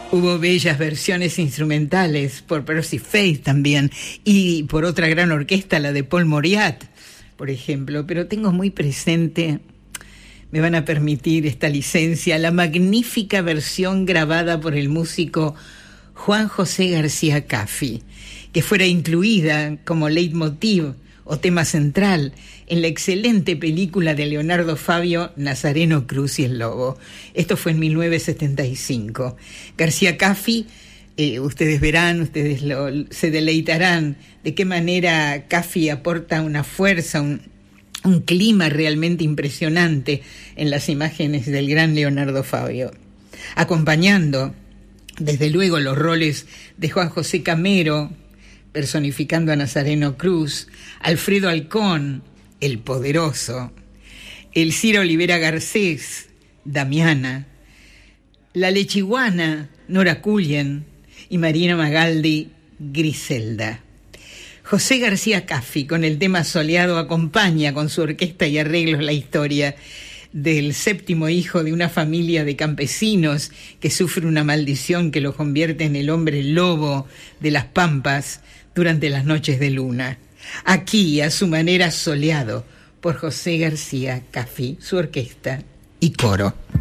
Hubo bellas versiones instrumentales por Percy Faith también, y por otra gran orquesta, la de Paul Mauriat, por ejemplo. Pero tengo muy presente, me van a permitir esta licencia, la magnífica versión grabada por el músico Juan José García Caffi, que fuera incluida como leitmotiv o tema central en la excelente película de Leonardo Fabio, Nazareno Cruz y el Lobo. Esto fue en 1975. García Caffi, ustedes verán, se deleitarán de qué manera Caffi aporta una fuerza, un clima realmente impresionante en las imágenes del gran Leonardo Fabio, acompañando desde luego los roles de Juan José Camero, personificando a Nazareno Cruz, Alfredo Alcón, el poderoso, el Ciro Olivera Garcés, Damiana, la Lechiguana, Nora Cullen, y Marina Magaldi, Griselda. José García Caffi, con el tema soleado, acompaña con su orquesta y arreglos la historia del séptimo hijo de una familia de campesinos que sufre una maldición que lo convierte en el hombre lobo de las pampas durante las noches de luna. Aquí, a su manera, soleado por José García Caffi, su orquesta y coro.